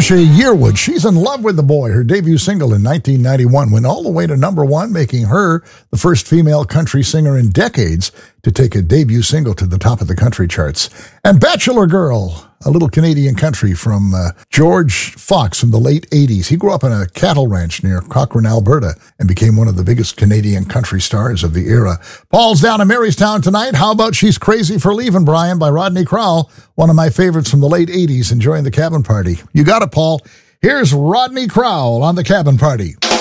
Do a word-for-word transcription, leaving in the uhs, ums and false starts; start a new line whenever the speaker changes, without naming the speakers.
Patricia Yearwood, She's in Love with the Boy. Her debut single in nineteen ninety-one went all the way to number one, making her the first female country singer in decades to take a debut single to the top of the country charts. And Bachelor Girl, a little Canadian country from uh, George Fox from the late eighties. He grew up on a cattle ranch near Cochrane, Alberta, and became one of the biggest Canadian country stars of the era. Paul's down in Marystown tonight. How about She's Crazy for Leaving, Brian, by Rodney Crowell, one of my favorites from the late eighties, enjoying the cabin party. You got it, Paul. Here's Rodney Crowell on the Cabin Party.